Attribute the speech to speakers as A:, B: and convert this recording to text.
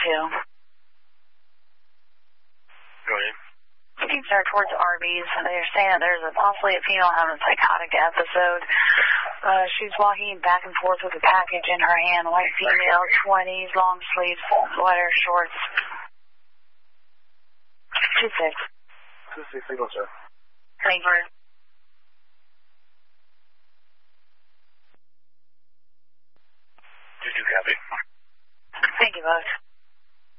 A: Go ahead.
B: These are towards Arby's. They're saying that there's possibly a female having a psychotic episode. She's walking back and forth with a package in her hand. White female, 20s, long sleeves, sweater, shorts. 2-6.
A: 2-6, single, sir.
B: Thank you.
A: Did you copy?
B: Thank you, both.